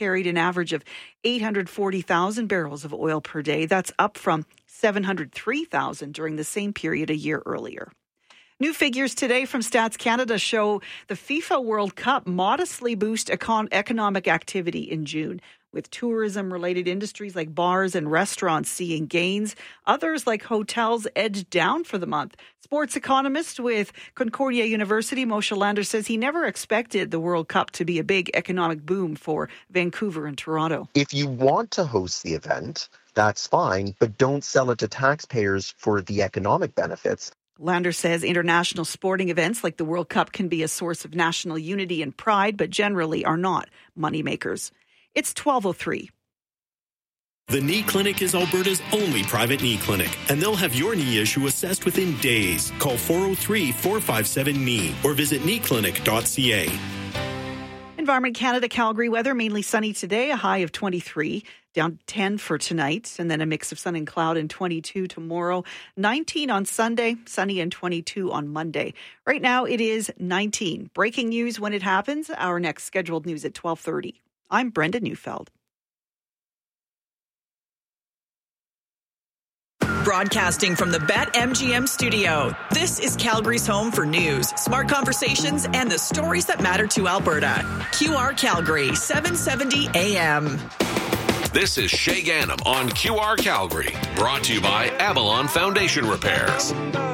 carried an average of 840,000 barrels of oil per day. That's up from 703,000 during the same period a year earlier. New figures today from Stats Canada show the FIFA World Cup modestly boost economic activity in June, with tourism-related industries like bars and restaurants seeing gains. Others, like hotels, edged down for the month. Sports economist with Concordia University, Moshe Lander, says he never expected the World Cup to be a big economic boom for Vancouver and Toronto. If you want to host the event, that's fine, but don't sell it to taxpayers for the economic benefits. Lander says international sporting events like the World Cup can be a source of national unity and pride, but generally are not moneymakers. It's 12:03. The Knee Clinic is Alberta's only private knee clinic, and they'll have your knee issue assessed within days. Call 403-457-KNEE or visit kneeclinic.ca. Environment Canada, Calgary weather, mainly sunny today, a high of 23, down 10 for tonight, and then a mix of sun and cloud and 22 tomorrow, 19 on Sunday, sunny and 22 on Monday. Right now it is 19. Breaking news when it happens, our next scheduled news at 12:30. I'm Brenda Neufeld. Broadcasting from the BetMGM studio, this is Calgary's home for news, smart conversations, and the stories that matter to Alberta. QR Calgary, 770 AM. This is Shay Ganem on QR Calgary, brought to you by Avalon Foundation Repairs.